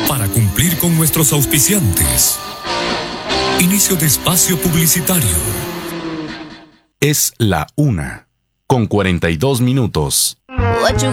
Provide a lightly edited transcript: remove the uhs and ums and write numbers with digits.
para cumplir con nuestros auspiciantes. Inicio de espacio publicitario. Es la 1:42.